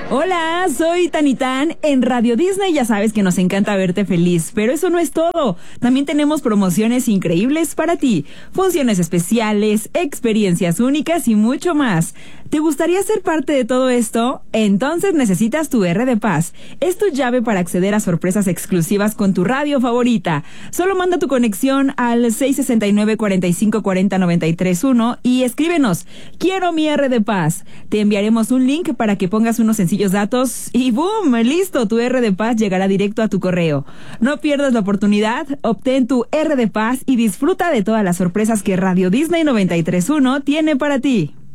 Hola, soy Tanitán. En Radio Disney ya sabes que nos encanta verte feliz, pero eso no es todo. También tenemos promociones increíbles para ti, funciones especiales, experiencias únicas y mucho más. ¿Te gustaría ser parte de todo esto? Entonces necesitas tu R de Paz. Es tu llave para acceder a sorpresas exclusivas con tu radio favorita. Solo manda tu conexión al 669-4540-931 y escríbenos: quiero mi R de Paz. Te enviaremos un link para que pongas unos sencillos datos y ¡boom! ¡Listo! Tu R de Paz llegará directo a tu correo. No pierdas la oportunidad, obtén tu R de Paz y disfruta de todas las sorpresas que Radio Disney 93.1 tiene para ti.